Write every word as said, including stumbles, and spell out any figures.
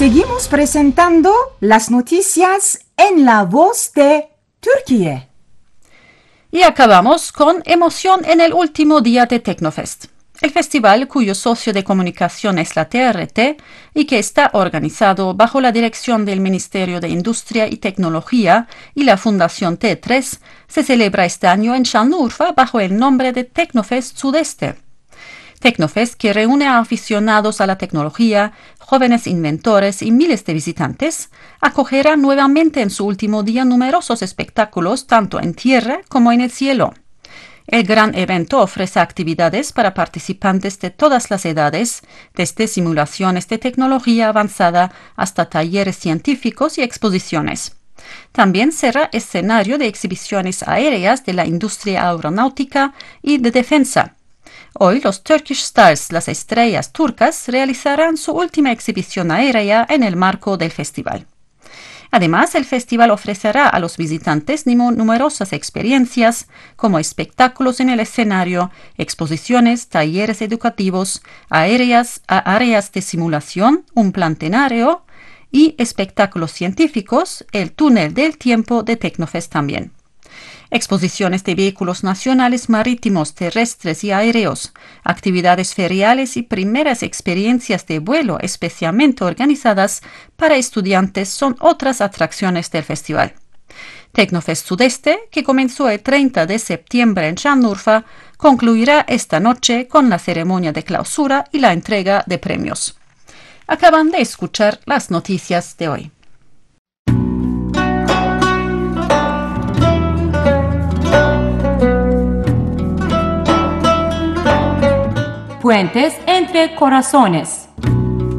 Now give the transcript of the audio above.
Seguimos presentando las noticias en la voz de Turquía. Y acabamos con emoción en el último día de Tecnofest, el festival cuyo socio de comunicación es la T R T y que está organizado bajo la dirección del Ministerio de Industria y Tecnología y la Fundación T tres, se celebra este año en Şanlıurfa bajo el nombre de Tecnofest Sudeste. Tecnofest, que reúne a aficionados a la tecnología, jóvenes inventores y miles de visitantes, acogerá nuevamente en su último día numerosos espectáculos tanto en tierra como en el cielo. El gran evento ofrece actividades para participantes de todas las edades, desde simulaciones de tecnología avanzada hasta talleres científicos y exposiciones. También será escenario de exhibiciones aéreas de la industria aeronáutica y de defensa. Hoy los Turkish Stars, las estrellas turcas, realizarán su última exhibición aérea en el marco del festival. Además, el festival ofrecerá a los visitantes numerosas experiencias, como espectáculos en el escenario, exposiciones, talleres educativos, aéreas, áreas de simulación, un planetario y espectáculos científicos, el túnel del tiempo de Tecnofest también. Exposiciones de vehículos nacionales marítimos, terrestres y aéreos, actividades feriales y primeras experiencias de vuelo especialmente organizadas para estudiantes son otras atracciones del festival. Tecnofest Sudeste, que comenzó el treinta de septiembre en Şanlıurfa, concluirá esta noche con la ceremonia de clausura y la entrega de premios. Acaban de escuchar las noticias de hoy. Puentes entre corazones.